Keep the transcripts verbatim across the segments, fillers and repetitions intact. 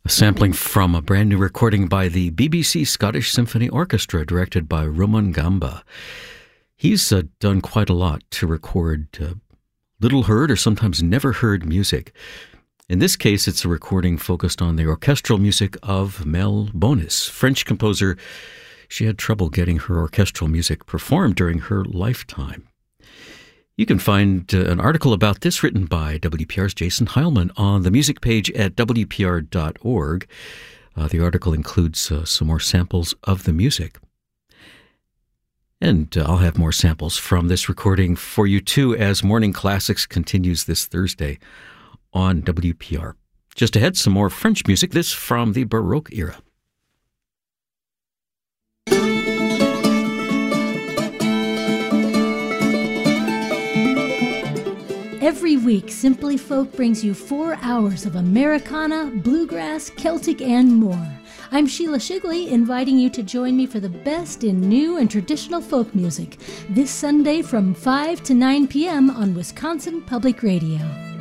A sampling from a brand new recording by the B B C Scottish Symphony Orchestra, directed by Roman Gamba. He's uh, done quite a lot to record uh, little heard or sometimes never heard music. In this case, it's a recording focused on the orchestral music of Mel Bonis, French composer. She had trouble getting her orchestral music performed during her lifetime. You can find uh, an article about this written by W P R's Jason Heilman on the music page at W P R dot org. Uh, the article includes uh, some more samples of the music. And uh, I'll have more samples from this recording for you too as Morning Classics continues this Thursday on W P R. Just ahead, some more French music, this from the Baroque era. Every week, Simply Folk brings you four hours of Americana, bluegrass, Celtic, and more. I'm Sheila Shigley, inviting you to join me for the best in new and traditional folk music this Sunday from five to nine p.m. on Wisconsin Public Radio.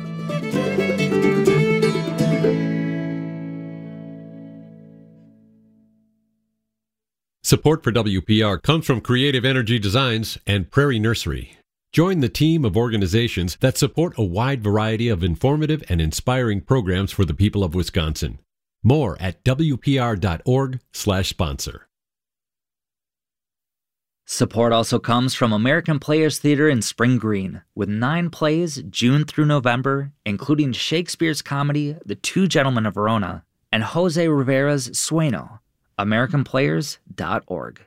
Support for W P R comes from Creative Energy Designs and Prairie Nursery. Join the team of organizations that support a wide variety of informative and inspiring programs for the people of Wisconsin. More at W P R dot org slash sponsor. Support also comes from American Players Theater in Spring Green, with nine plays June through November, including Shakespeare's comedy The Two Gentlemen of Verona and Jose Rivera's Sueno. American Players dot org.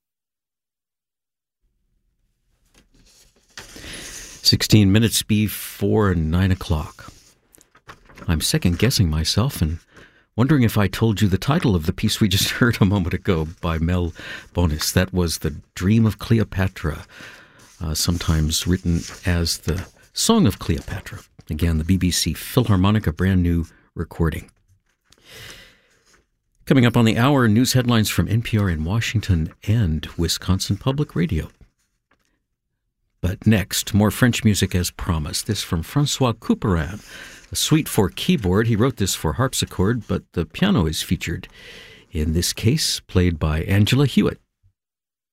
sixteen minutes before nine o'clock. I'm second-guessing myself and wondering if I told you the title of the piece we just heard a moment ago by Mel Bonis. That was The Dream of Cleopatra, uh, sometimes written as the Song of Cleopatra. Again, the B B C Philharmonic, a brand new recording. Coming up on the hour, news headlines from N P R in Washington and Wisconsin Public Radio. But next, more French music as promised. This from Francois Couperin, a suite for keyboard. He wrote this for harpsichord, but the piano is featured in this case, played by Angela Hewitt.